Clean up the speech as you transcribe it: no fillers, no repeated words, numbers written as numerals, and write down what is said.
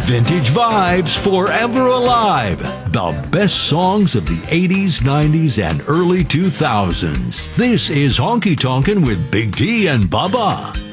Vintage vibes forever alive. The best songs of the 80s, 90s, and early 2000s. This is Honky Tonkin' with Big T and Bubba.